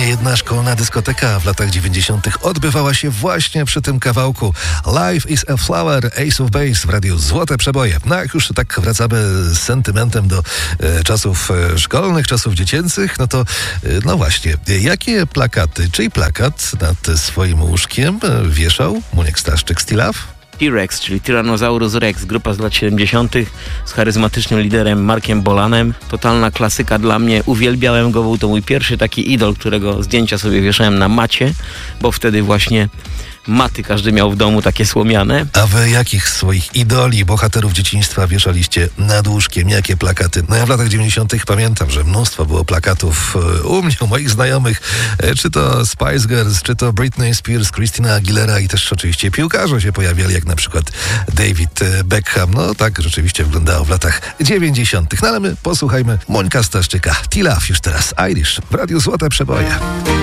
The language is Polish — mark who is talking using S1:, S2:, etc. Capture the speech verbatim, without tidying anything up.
S1: Niejedna szkolna dyskoteka w latach dziewięćdziesiątych odbywała się właśnie przy tym kawałku. Life is a Flower, Ace of Base w radiu Złote Przeboje. No jak już tak wracamy z sentymentem do e, czasów e, szkolnych, czasów dziecięcych, no to e, no właśnie, jakie plakaty, czyj plakat nad swoim łóżkiem e, wieszał Muniek Staszczyk z T-Love?
S2: T-Rex, czyli Tyrannosaurus Rex, grupa z lat siedemdziesiątych z charyzmatycznym liderem Markiem Bolanem. Totalna klasyka dla mnie, uwielbiałem go, był to mój pierwszy taki idol, którego zdjęcia sobie wieszałem na macie, bo wtedy właśnie maty każdy miał w domu takie słomiane.
S1: A wy jakich swoich idoli, bohaterów dzieciństwa wieszaliście nad łóżkiem? Jakie plakaty? No ja w latach dziewięćdziesiątych pamiętam, że mnóstwo było plakatów u mnie, u moich znajomych, czy to Spice Girls, czy to Britney Spears, Christina Aguilera i też oczywiście piłkarze się pojawiali, jak na przykład David Beckham. No tak rzeczywiście wyglądało w latach dziewięćdziesiątych. No ale my posłuchajmy Mońka Staszczyka. T-Love już teraz, Irish w radiu Złote Przeboje.